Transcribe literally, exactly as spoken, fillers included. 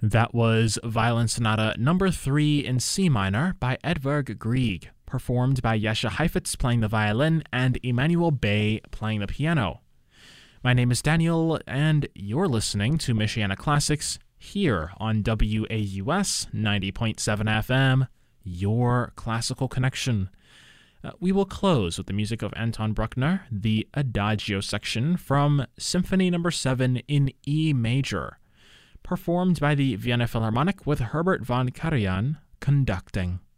That was Violin Sonata number three in C minor by Edvard Grieg, performed by Jesche Heifetz playing the violin and Emmanuel Bay playing the piano. My name is Daniel, and you're listening to Michiana Classics here on W A U S ninety point seven F M, your classical connection. Uh, we will close with the music of Anton Bruckner, the Adagio section from Symphony number seven in E major, performed by the Vienna Philharmonic with Herbert von Karajan conducting.